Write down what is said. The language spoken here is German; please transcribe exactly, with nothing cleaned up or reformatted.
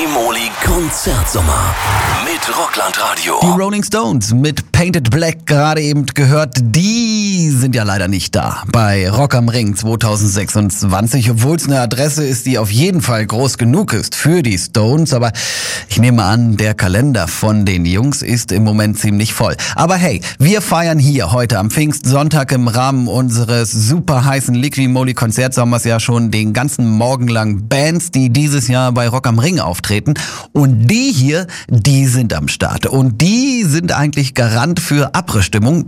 Liqui-Moly Konzertsommer mit Rockland Radio. Die Rolling Stones mit Painted Black gerade eben gehört, die sind ja leider nicht da bei Rock am Ring zwanzig sechsundzwanzig, obwohl es eine Adresse ist, die auf jeden Fall groß genug ist für die Stones, aber ich nehme an, der Kalender von den Jungs ist im Moment ziemlich voll. Aber hey, wir feiern hier heute am Pfingstsonntag im Rahmen unseres super heißen Liqui-Moly Konzertsommers ja schon den ganzen Morgen lang Bands, die dieses Jahr bei Rock am Ring auftreten, und die hier, die sind am Start und die sind eigentlich Garant für Abrissstimmung.